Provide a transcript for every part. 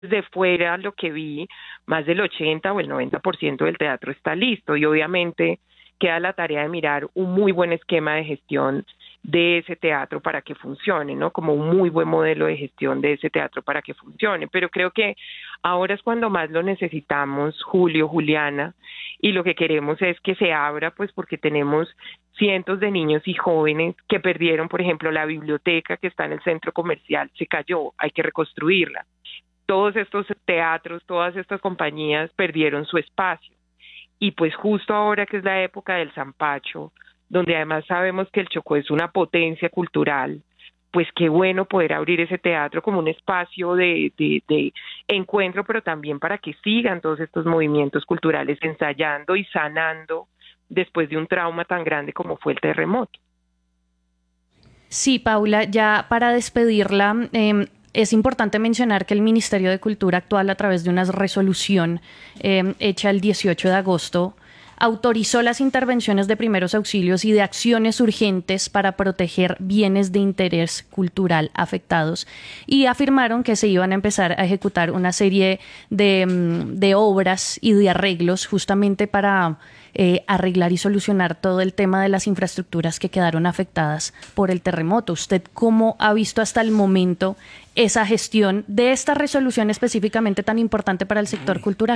de fuera lo que vi, más del 80 o el 90% del teatro está listo y obviamente queda la tarea de mirar un muy buen esquema de gestión de ese teatro para que funcione, ¿no? Como un muy buen modelo de gestión de ese teatro para que funcione. Pero creo que ahora es cuando más lo necesitamos, Julio, Juliana, y lo que queremos es que se abra, pues porque tenemos cientos de niños y jóvenes que perdieron, por ejemplo, la biblioteca que está en el centro comercial, se cayó, hay que reconstruirla. Todos estos teatros, todas estas compañías perdieron su espacio. Y pues justo ahora que es la época del Sanpacho, donde además sabemos que el Chocó es una potencia cultural, pues qué bueno poder abrir ese teatro como un espacio de encuentro, pero también para que sigan todos estos movimientos culturales ensayando y sanando después de un trauma tan grande como fue el terremoto. Sí, Paula, ya para despedirla, es importante mencionar que el Ministerio de Cultura actual, a través de una resolución hecha el 18 de agosto, autorizó las intervenciones de primeros auxilios y de acciones urgentes para proteger bienes de interés cultural afectados y afirmaron que se iban a empezar a ejecutar una serie de obras y de arreglos justamente para arreglar y solucionar todo el tema de las infraestructuras que quedaron afectadas por el terremoto. ¿Usted cómo ha visto hasta el momento esa gestión de esta resolución específicamente tan importante para el sector cultural?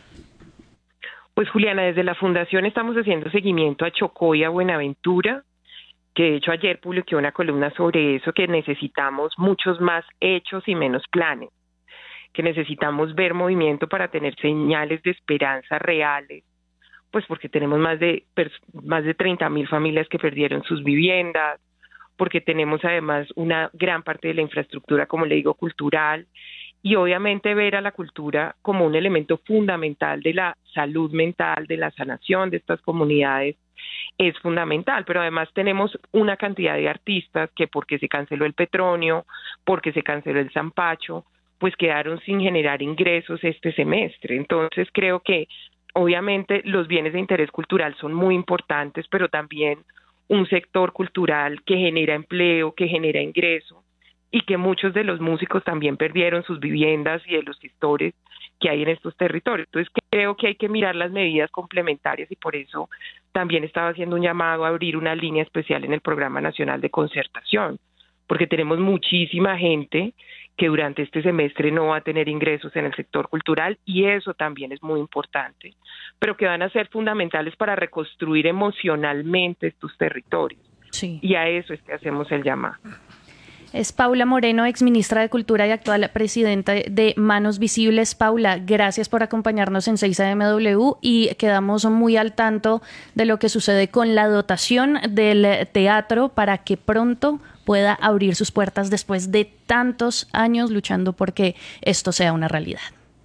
Pues Juliana, desde la Fundación estamos haciendo seguimiento a Chocó y a Buenaventura, que de hecho ayer publiqué una columna sobre eso, que necesitamos muchos más hechos y menos planes, que necesitamos ver movimiento para tener señales de esperanza reales, pues porque tenemos más de 30,000 familias que perdieron sus viviendas, porque tenemos además una gran parte de la infraestructura, como le digo, cultural, y obviamente ver a la cultura como un elemento fundamental de la salud mental, de la sanación de estas comunidades, es fundamental, pero además tenemos una cantidad de artistas que porque se canceló el Petronio, porque se canceló el Sanpacho, pues quedaron sin generar ingresos este semestre. Entonces creo que obviamente los bienes de interés cultural son muy importantes, pero también un sector cultural que genera empleo, que genera ingreso, y que muchos de los músicos también perdieron sus viviendas y de los gestores que hay en estos territorios. Entonces creo que hay que mirar las medidas complementarias y por eso también estaba haciendo un llamado a abrir una línea especial en el Programa Nacional de Concertación, porque tenemos muchísima gente que durante este semestre no va a tener ingresos en el sector cultural y eso también es muy importante, pero que van a ser fundamentales para reconstruir emocionalmente estos territorios. Sí. Y a eso es que hacemos el llamado. Es Paula Moreno, exministra de Cultura y actual presidenta de Manos Visibles. Paula, gracias por acompañarnos en 6AMW y quedamos muy al tanto de lo que sucede con la dotación del teatro para que pronto pueda abrir sus puertas después de tantos años luchando por que esto sea una realidad.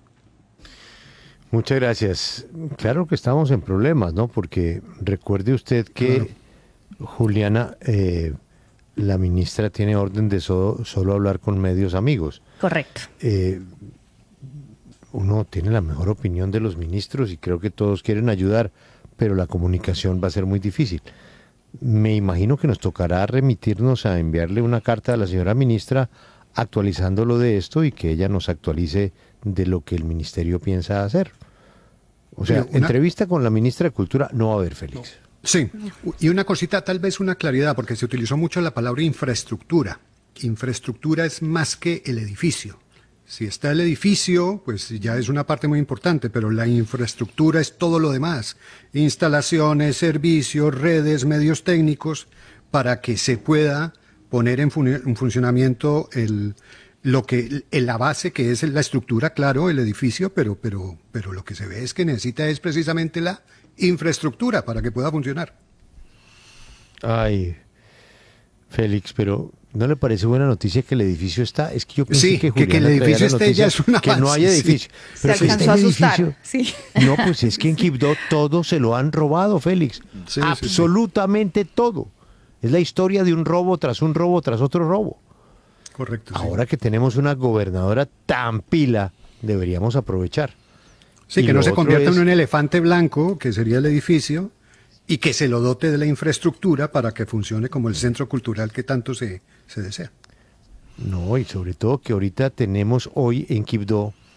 Muchas gracias. Claro que estamos en problemas, ¿no? Porque recuerde usted que, Juliana, la ministra tiene orden de solo hablar con medios amigos. Correcto. Uno tiene la mejor opinión de los ministros y creo que todos quieren ayudar, pero la comunicación va a ser muy difícil. Me imagino que nos tocará remitirnos a enviarle una carta a la señora ministra actualizándolo de esto y que ella nos actualice de lo que el ministerio piensa hacer. O sea, entrevista con la ministra de Cultura no va a haber, Félix. No. Sí, y una cosita, tal vez una claridad, porque se utilizó mucho la palabra infraestructura. Infraestructura es más que el edificio. Si está el edificio, pues ya es una parte muy importante, pero la infraestructura es todo lo demás. Instalaciones, servicios, redes, medios técnicos, para que se pueda poner en funcionamiento la base que es la estructura, claro, el edificio, pero lo que se ve es que necesita es precisamente la infraestructura para que pueda funcionar. Ay, Félix, pero ¿no le parece buena noticia que el edificio está? Es que yo pensé que el edificio esté ya es una que no haya edificio. Sí. Pero se alcanzó a asustar. Sí. No, pues es que en Quibdó todo se lo han robado, Félix. Sí, absolutamente todo. Es la historia de un robo tras otro robo. Correcto. Ahora que tenemos una gobernadora tan pila, deberíamos aprovechar. Sí, que no se convierta en un elefante blanco, que sería el edificio, y que se lo dote de la infraestructura para que funcione como el centro cultural que tanto se desea. No, y sobre todo que ahorita tenemos hoy en Quibdó